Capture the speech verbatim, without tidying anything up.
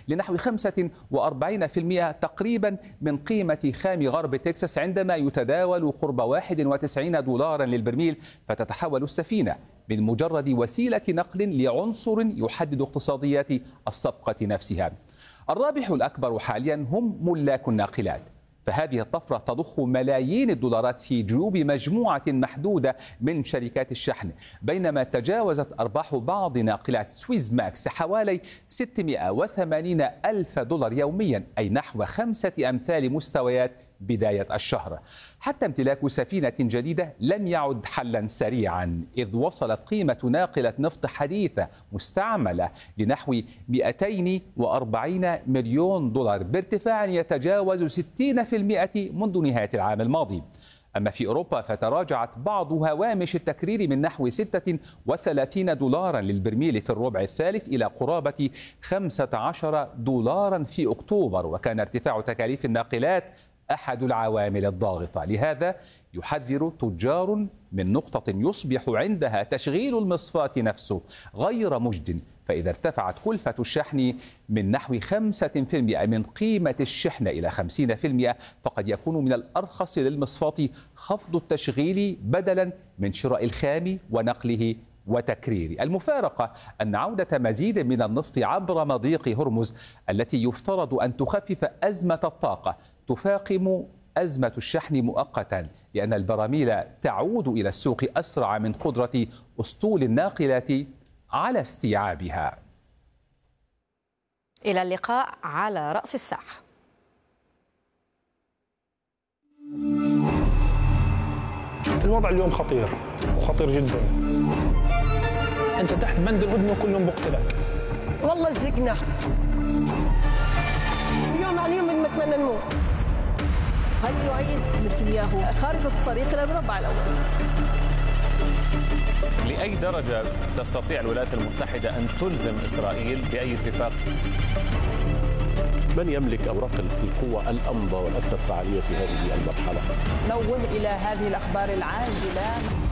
لنحو خمسة وأربعين بالمئة تقريبا من قيمة خام غرب تكساس عندما يتداول قرب واحد وتسعين دولارا للبرميل، فتتحول السفينة من مجرد وسيلة نقل لعنصر يحدد اقتصاديات الصفقة نفسها. الرابح الأكبر حاليا هم ملاك الناقلات، فهذه الطفرة تضخ ملايين الدولارات في جيوب مجموعة محدودة من شركات الشحن، بينما تجاوزت أرباح بعض ناقلات سويز ماكس حوالي ستمئة وثمانين ألف دولار يوميا، أي نحو خمسة أمثال مستويات بداية الشهر. حتى امتلاك سفينة جديدة لم يعد حلا سريعا، إذ وصلت قيمة ناقلة نفط حديثة مستعملة لنحو مئتين وأربعين مليون دولار، بارتفاع يتجاوز ستين بالمئة منذ نهاية العام الماضي. أما في أوروبا فتراجعت بعض هوامش التكرير من نحو ستة وثلاثين دولارا للبرميل في الربع الثالث إلى قرابة خمسة عشر دولارا في أكتوبر، وكان ارتفاع تكاليف الناقلات أحد العوامل الضاغطة. لهذا يحذر تجار من نقطة يصبح عندها تشغيل المصفاة نفسه غير مجد، فإذا ارتفعت كلفة الشحن من نحو خمسة بالمئة من قيمة الشحنة إلى خمسين بالمئة فقد يكون من الأرخص للمصفاة خفض التشغيل بدلا من شراء الخام ونقله وتكريره. المفارقة أن عودة مزيد من النفط عبر مضيق هرمز التي يفترض أن تخفف أزمة الطاقة تفاقم أزمة الشحن مؤقتا، لأن البراميل تعود إلى السوق أسرع من قدرة أسطول الناقلات على استيعابها. إلى اللقاء على رأس الساحة. الوضع اليوم خطير وخطير جدا. أنت تحت بند الهدنة وكلهم بقتلك. والله زقنا اليوم عن يوم نتمنى نموت. هل يعيد نتنياهو خارطة الطريق إلى المربع الأول؟ لأي درجة تستطيع الولايات المتحدة أن تلزم إسرائيل بأي اتفاق؟ من يملك أوراق القوة الأمضى والأكثر فعالية في هذه المرحلة؟ نوه إلى هذه الأخبار العاجلة.